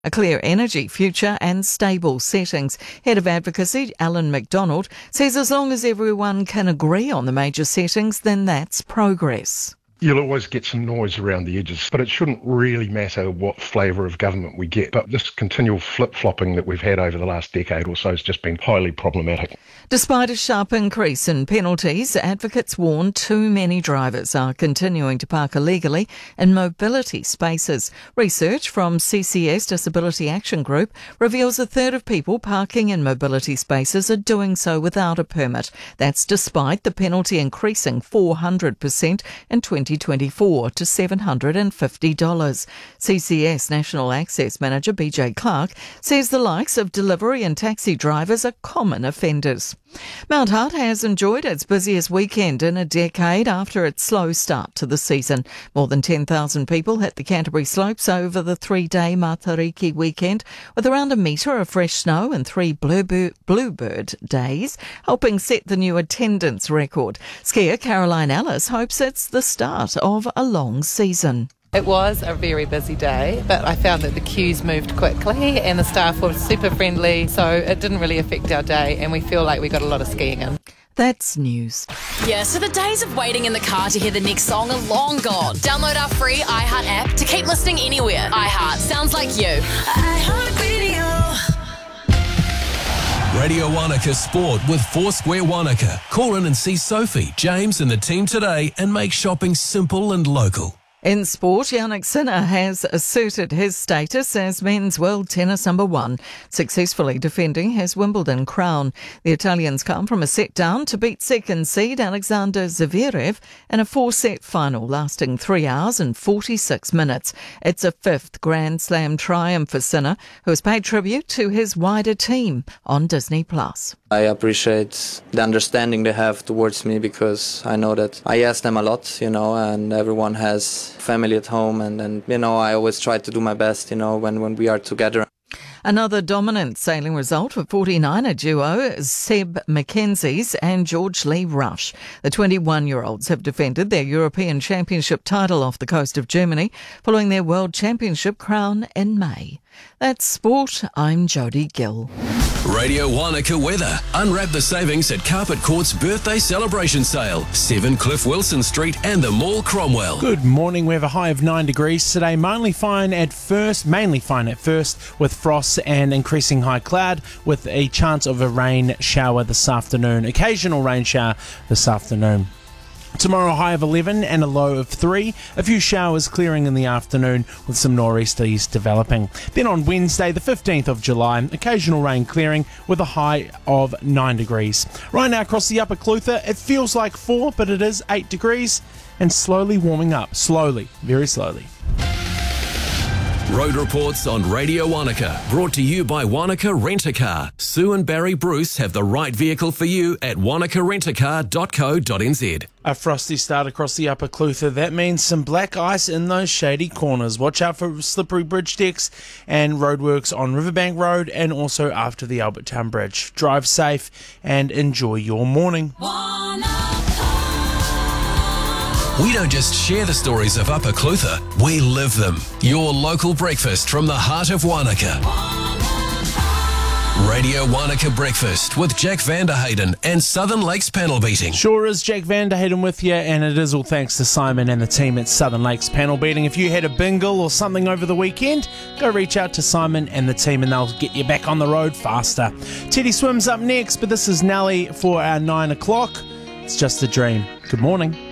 a clear energy future and stable settings. Head of Advocacy, Alan McDonald, says as long as everyone can agree on the major settings, then that's progress. You'll always get some noise around the edges, but it shouldn't really matter what flavour of government we get. But this continual flip-flopping that we've had over the last decade or so has just been highly problematic. Despite a sharp increase in penalties, advocates warn too many drivers are continuing to park illegally in mobility spaces. Research from CCS Disability Action Group reveals a third of people parking in mobility spaces are doing so without a permit. That's despite the penalty increasing 400% in 2024 to $750. CCS National Access Manager BJ Clark says the likes of delivery and taxi drivers are common offenders. Mount Hutt has enjoyed its busiest weekend in a decade after its slow start to the season. More than 10,000 people hit the Canterbury slopes over the 3-day Matariki weekend, with around a metre of fresh snow and 3 bluebird days, helping set the new attendance record. Skier Caroline Ellis hopes it's the start of a long season. It was a very busy day, but I found that the queues moved quickly and the staff were super friendly, so it didn't really affect our day, and we feel like we got a lot of skiing in. That's news. Yeah, so the days of waiting in the car to hear the next song are long gone. Download our free iHeart app to keep listening anywhere. iHeart sounds like you. iHeart Radio. Radio Wanaka Sport with Foursquare Wanaka. Call in and see Sophie, James and the team today and make shopping simple and local. In sport, Jannik Sinner has asserted his status as men's world tennis number 1, successfully defending his Wimbledon crown. The Italians come from a set down to beat second seed Alexander Zverev in a 4-set final lasting 3 hours and 46 minutes. It's a 5th Grand Slam triumph for Sinner, who has paid tribute to his wider team on Disney+. I appreciate the understanding they have towards me, because I know that I ask them a lot, and everyone has family at home, and I always try to do my best, when we are together. Another dominant sailing result for 49er duo Seb Mackenzie and George Lee Rush. The 21-year-olds have defended their European Championship title off the coast of Germany following their World Championship crown in May. That's sport. I'm Jodie Gill. Radio Wanaka weather. Unwrap the savings at Carpet Court's birthday celebration sale. 7 Cliff Wilson Street and the Mall Cromwell. Good morning. We have a high of 9 degrees today. Mainly fine at first with frost and increasing high cloud with a chance of a rain shower this afternoon. Occasional rain shower this afternoon. Tomorrow, high of 11 and a low of 3. A few showers clearing in the afternoon with some nor'easterlies developing. Then on Wednesday, the 15th of July, occasional rain clearing with a high of 9 degrees. Right now across the Upper Clutha, it feels like 4, but it is 8 degrees and slowly warming up. Slowly, very slowly. Road reports on Radio Wanaka, brought to you by Wanaka Rent-A-Car. Sue and Barry Bruce have the right vehicle for you at wanakarentacar.co.nz. A frosty start across the Upper Clutha. That means some black ice in those shady corners. Watch out for slippery bridge decks and roadworks on Riverbank Road and also after the Albertown Bridge. Drive safe and enjoy your morning. We don't just share the stories of Upper Clutha, we live them. Your local breakfast from the heart of Wanaka. Radio Wanaka Breakfast with Jack Vanderhayden and Southern Lakes Panel Beating. Sure is Jack Vanderhayden with you, and it is all thanks to Simon and the team at Southern Lakes Panel Beating. If you had a bingle or something over the weekend, go reach out to Simon and the team and they'll get you back on the road faster. Teddy Swim's up next, but this is Nelly for our 9 o'clock. It's just a dream. Good morning.